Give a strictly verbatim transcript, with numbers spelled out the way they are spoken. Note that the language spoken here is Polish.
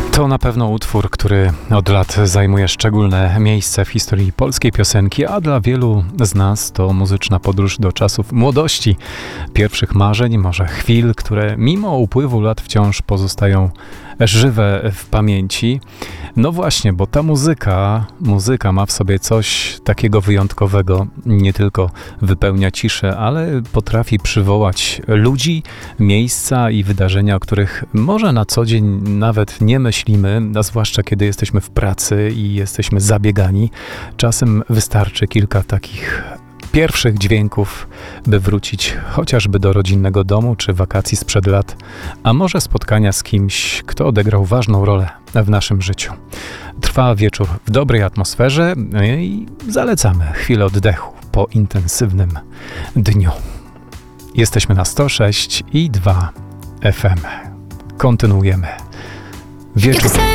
To na pewno utwór, który od lat zajmuje szczególne miejsce w historii polskiej piosenki, a dla wielu z nas to muzyczna podróż do czasów młodości, pierwszych marzeń, może chwil, które mimo upływu lat wciąż pozostają żywe w pamięci. No właśnie, bo ta muzyka, muzyka ma w sobie coś takiego wyjątkowego, nie tylko wypełnia ciszę, ale potrafi przywołać ludzi, miejsca i wydarzenia, o których może na co dzień nawet nie myślimy, a zwłaszcza kiedy jesteśmy w pracy i jesteśmy zabiegani. Czasem wystarczy kilka takich pierwszych dźwięków, by wrócić chociażby do rodzinnego domu czy wakacji sprzed lat, a może spotkania z kimś, kto odegrał ważną rolę w naszym życiu. Trwa wieczór w dobrej atmosferze i zalecamy chwilę oddechu po intensywnym dniu. Jesteśmy na sto sześć i dwa F M. Kontynuujemy. Wieczór